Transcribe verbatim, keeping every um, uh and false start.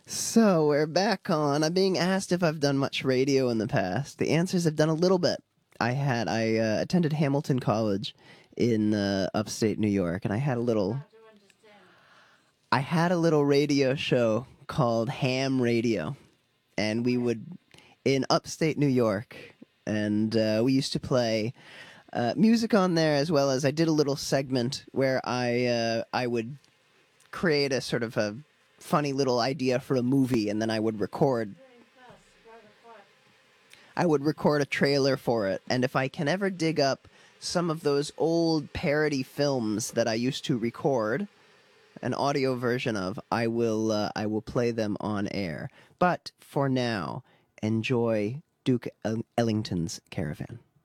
So we're back on. I'm being asked if I've done much radio in the past. The answer is I've done a little bit. I had I uh, attended Hamilton College in uh, upstate New York, and I had a little. I had a little radio show called Ham Radio, and we would in upstate New York, and uh, we used to play uh, music on there as well as I did a little segment where I uh, I would create a sort of a funny little idea for a movie, and then I would record. I would record a trailer for it, and if I can ever dig up some of those old parody films that I used to record, an audio version of, I will uh, I will play them on air. But for now, enjoy Duke Ellington's Caravan.